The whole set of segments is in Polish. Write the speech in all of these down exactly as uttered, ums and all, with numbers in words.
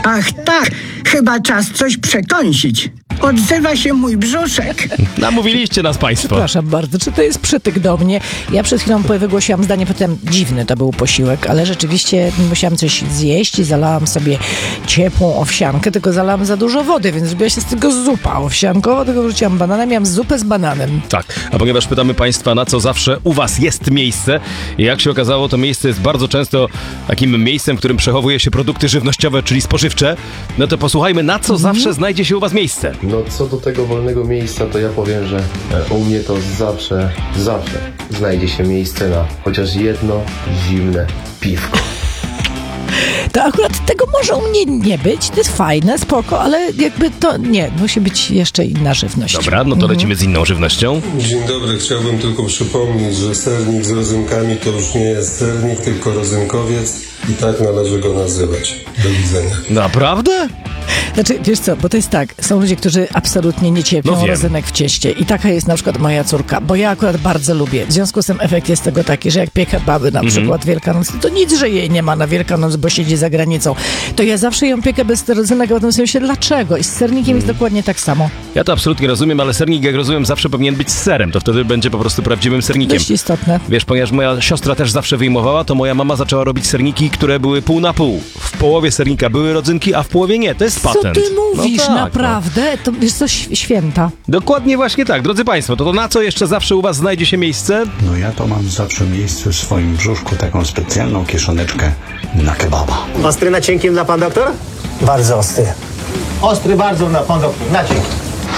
Ach tak, chyba czas coś przekąsić. Odzywa się mój brzuszek. Namówiliście nas państwo. Przepraszam bardzo, czy to jest przytyk do mnie? Ja przed chwilą wygłosiłam zdanie, potem dziwny to był posiłek, ale rzeczywiście musiałam coś zjeść i zalałam sobie ciepłą owsiankę, tylko zalałam za dużo wody, więc zrobiła się z tego zupa owsiankowa, tylko wrzuciłam banana, miałam zupę z bananem. Tak, a ponieważ pytamy państwa, na co zawsze u was jest miejsce, i jak się okazało, to miejsce jest bardzo często takim miejscem, w którym przechowuje się produkty żywnościowe, czyli spożywcze, no to posłuchajmy, na co Mhm. zawsze znajdzie się u was miejsce. No co do tego wolnego miejsca, to ja powiem, że e, u mnie to zawsze, zawsze znajdzie się miejsce na chociaż jedno zimne piwko. To akurat tego może u mnie nie być, to jest fajne, spoko, ale jakby to nie, musi być jeszcze inna żywność. Dobra, no to lecimy z inną żywnością. Dzień dobry, chciałbym tylko przypomnieć, że sernik z rodzynkami to już nie jest sernik, tylko rodzynkowiec i tak należy go nazywać. Do widzenia. Naprawdę? Znaczy, wiesz co, bo to jest tak, są ludzie, którzy absolutnie nie cierpią No wiem. rodzynek w cieście i taka jest na przykład moja córka, bo ja akurat bardzo lubię. W związku z tym efekt jest tego taki, że jak piekę baby na przykład Wielkanoc, to nic, że jej nie ma na Wielkanoc, bo siedzi za granicą. To ja zawsze ją piekę bez rodzynek, a potem sobie myślę, dlaczego? I z sernikiem jest dokładnie tak samo. Ja to absolutnie rozumiem, ale sernik, jak rozumiem, zawsze powinien być z serem. To wtedy będzie po prostu prawdziwym sernikiem. Dość istotne. Wiesz, ponieważ moja siostra też zawsze wyjmowała, to moja mama zaczęła robić serniki, które były pół na pół. W połowie sernika były rodzynki, a w połowie nie. To jest Co patent. ty mówisz, No tak, naprawdę? To jest coś święta. No. Dokładnie właśnie tak. Drodzy państwo, to, to na co jeszcze zawsze u was znajdzie się miejsce? No ja to mam zawsze miejsce w swoim brzuszku, taką specjalną kieszoneczkę na kebaba. Ostry na cienkim dla pan doktor? Bardzo ostry. Ostry bardzo na pan doktor, na cienkim.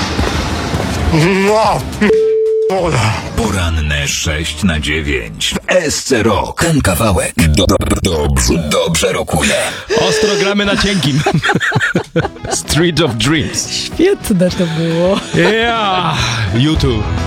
Poranne sześć na dziewięć w S C Rock. Ten kawałek do, do, dobrze, dobrze rokuje. Ostro gramy na cienkim. Street of Dreams. Świetne to było. Yeah! YouTube.